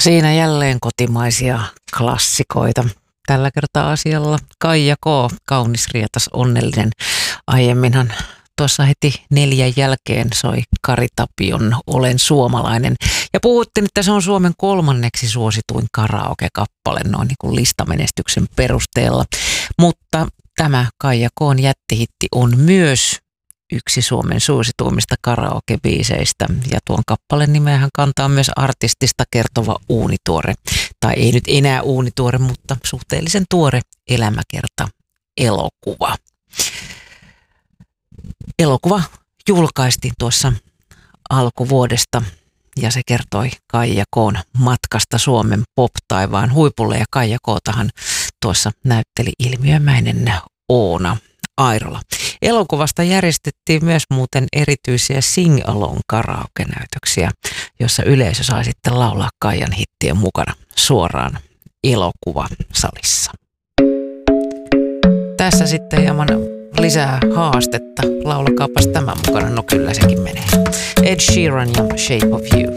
Siinä jälleen kotimaisia klassikoita. Tällä kertaa asialla Kaija K. Kaunis, rietas, onnellinen. Aiemminhan tuossa heti 4 jälkeen soi Kari Tapion Olen suomalainen. Ja puhuttiin, että se on Suomen 3. suosituin karaoke-kappale noin niin kuin listamenestyksen perusteella. Mutta tämä Kaija K:n jättihitti on myös yksi Suomen suosituimmista karaoke-biiseistä. Ja tuon kappaleen nimeähän kantaa myös artistista kertova uunituore, tai ei nyt enää uunituore, mutta suhteellisen tuore elämäkerta elokuva. Elokuva julkaistiin tuossa alkuvuodesta ja se kertoi Kaija K:n matkasta Suomen pop-taivaan huipulle. Ja Kaija K:tahan tuossa näytteli ilmiömäinen Oona Airola. Elokuvasta järjestettiin myös muuten erityisiä sing-along karaoke-näytöksiä, jossa yleisö sai sitten laulaa Kaijan hittien mukana suoraan elokuvasalissa. Tässä sitten hieman lisää haastetta. Laulakaapas tämän mukana. No kyllä sekin menee. Ed Sheeran ja Shape of You.